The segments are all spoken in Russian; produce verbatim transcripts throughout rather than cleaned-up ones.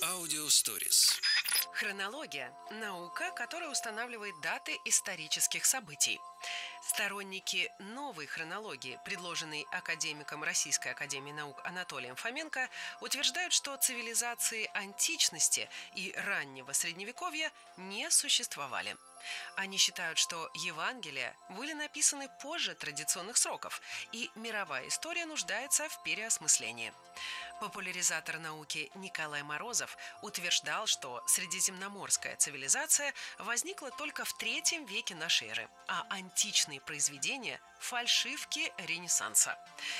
Аудиосторис. Хронология – наука, которая устанавливает даты исторических событий. Сторонники новой хронологии, предложенной академиком Российской академии наук Анатолием Фоменко, утверждают, что цивилизации античности и раннего средневековья не существовали. Они считают, что Евангелия были написаны позже традиционных сроков, и мировая история нуждается в переосмыслении. Популяризатор науки Николай Морозов утверждал, что средиземноморская цивилизация возникла только в третьем веке нашей эры, а античные произведения – фальшивки Ренессанса.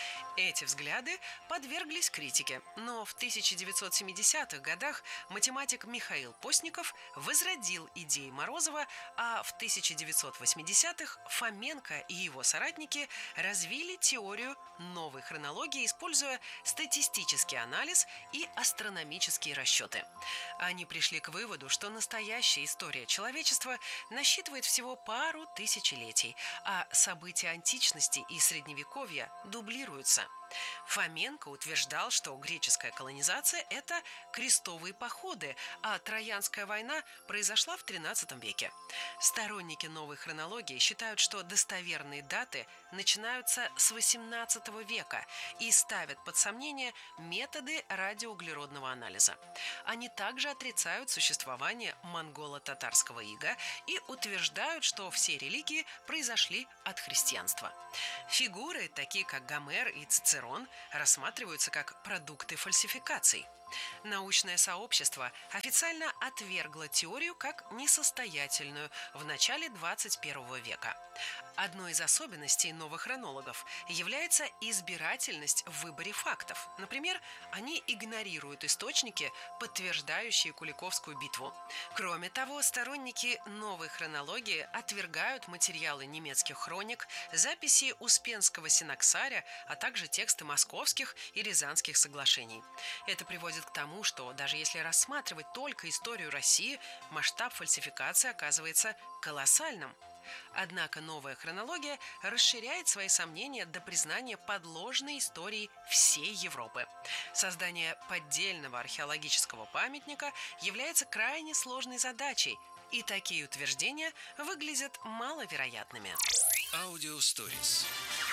Эти взгляды подверглись критике, но в тысяча девятьсот семидесятых годах математик Михаил Постников возродил идеи Морозова, а в тысяча девятьсот восьмидесятых Фоменко и его соратники развили теорию новой хронологии, используя статистический анализ и астрономические расчеты. Они пришли к выводу, что настоящая история человечества насчитывает всего пару тысячелетий, а события античности и средневековья дублируются. Фоменко утверждал, что греческая колонизация – это крестовые походы, а Троянская война произошла в тринадцатом веке. Сторонники новой хронологии считают, что достоверные даты начинаются с восемнадцатого века и ставят под сомнение методы радиоуглеродного анализа. Они также отрицают существование монголо-татарского ига и утверждают, что все религии произошли от христианства. Фигуры, такие как Гомер и Цицерон, рассматриваются как продукты фальсификаций. Научное сообщество официально отвергло теорию как несостоятельную в начале двадцать первого века. Одной из особенностей новых хронологов является избирательность в выборе фактов. Например, они игнорируют источники, подтверждающие Куликовскую битву. Кроме того, сторонники новой хронологии отвергают материалы немецких хроник, записи Успенского синоксаря, а также тексты московских и рязанских соглашений. Это приводит к тому, что даже если рассматривать только историю России, масштаб фальсификации оказывается колоссальным. Однако новая хронология расширяет свои сомнения до признания подложной истории всей Европы. Создание поддельного археологического памятника является крайне сложной задачей, и такие утверждения выглядят маловероятными. Аудиосторис.